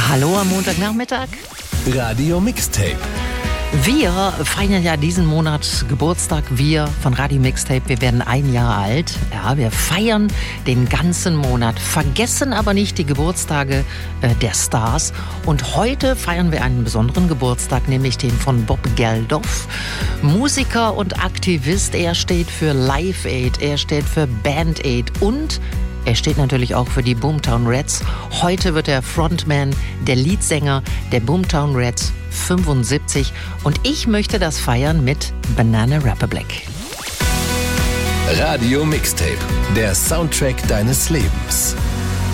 Hallo am Montagnachmittag. Radio Mixtape. Wir feiern ja diesen Monat Geburtstag. Wir von Radio Mixtape, wir werden 1 Jahr alt. Ja, wir feiern den ganzen Monat, vergessen aber nicht die Geburtstage der Stars. Und heute feiern wir einen besonderen Geburtstag, nämlich den von Bob Geldof. Musiker und Aktivist. Er steht für Live Aid, er steht für Band Aid und er steht natürlich auch für die Boomtown Rats. Heute wird er Frontman, der Leadsänger der Boomtown Rats 75. Und ich möchte das feiern mit Banana Republic. Radio Mixtape, der Soundtrack deines Lebens.